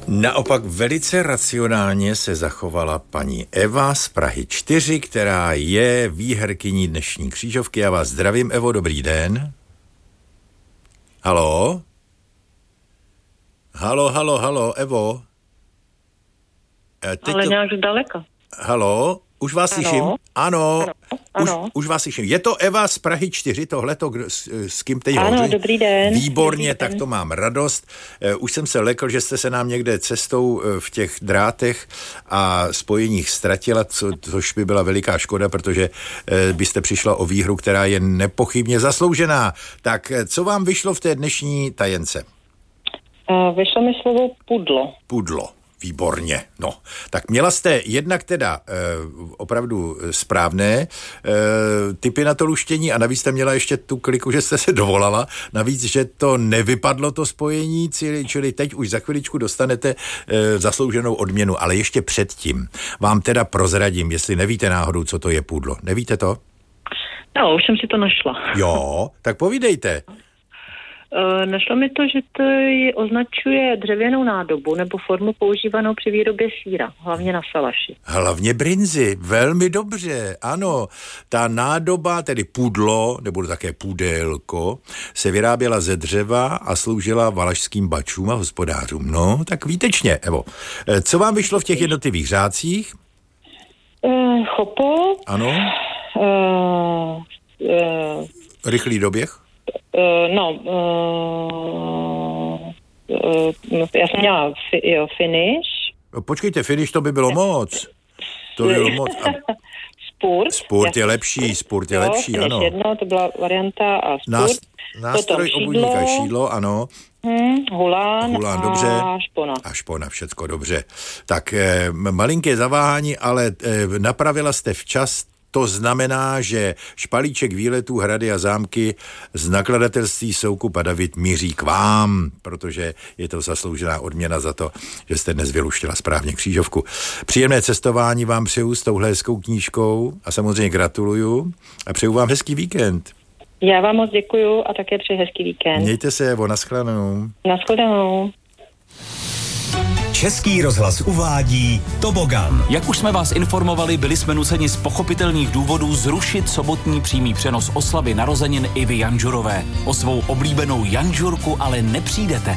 Naopak velice racionálně se zachovala paní Eva z Prahy 4, která je výherkyní dnešní křížovky. Já vás zdravím, Evo, dobrý den. Haló? Halo, Evo? Ale nějak daleko. Haló? Už vás slyším? Ano. Už vás slyším. Je to Eva z Prahy 4, tohleto, s kým teď hovoří? Ano, dobrý den. Výborně, dobrý den. Tak to mám radost. Už jsem se lekl, že jste se nám někde cestou v těch drátech a spojeních ztratila, což by byla veliká škoda, protože byste přišla o výhru, která je nepochybně zasloužená. Tak co vám vyšlo v té dnešní tajence? Vyšlo mi slovo pudlo. Pudlo. Výborně, no. Tak měla jste jednak teda opravdu správné typy na to luštění a navíc jste měla ještě tu kliku, že jste se dovolala, navíc, že to nevypadlo to spojení, čili teď už za chviličku dostanete zaslouženou odměnu, ale ještě předtím vám teda prozradím, jestli nevíte náhodou, co to je pudlo. Nevíte to? No, už jsem si to našla. Jo, tak povídejte. Našlo mi to, že to označuje dřevěnou nádobu nebo formu používanou při výrobě sýra, hlavně na salaši. Hlavně brinzy, velmi dobře, ano. Ta nádoba, tedy pudlo, nebo také pudelko, se vyráběla ze dřeva a sloužila valašským bačům a hospodářům. No, tak výtečně, Evo. Co vám vyšlo v těch jednotlivých řádcích? Chopo. Ano. Rychlý doběh? Já jsem měla finish. Počkejte, finish to by bylo moc. To by bylo moc. Spurt je lepší, ano. Jedno, to byla varianta a spurt. Nástroj obuvníka šídlo, ano. Hulán dobře. A špona. A špona, všecko dobře. Tak malinké zaváhání, ale napravila jste včas. To znamená, že špalíček výletů, hrady a zámky z nakladatelství Soukup a David míří k vám, protože je to zasloužená odměna za to, že jste dnes vyluštila správně křížovku. Příjemné cestování vám přeju s touhle hezkou knížkou a samozřejmě gratuluju a přeju vám hezký víkend. Já vám moc děkuju a také přeji hezký víkend. Mějte se, Evo, nashledanou. Nashledanou. Český rozhlas uvádí Tobogan. Jak už jsme vás informovali, byli jsme nuceni z pochopitelných důvodů zrušit sobotní přímý přenos oslavy narozenin Ivy Janžurové. O svou oblíbenou Janžurku ale nepřijdete.